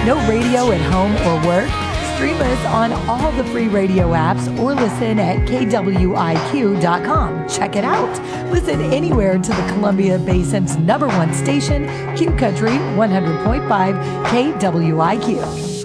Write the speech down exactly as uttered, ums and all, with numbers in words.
No radio at home or work? Stream us on all the free radio apps or listen at K W I Q dot com. Check it out. Listen anywhere to the Columbia Basin's number one station, Q Country one hundred point five K W I Q.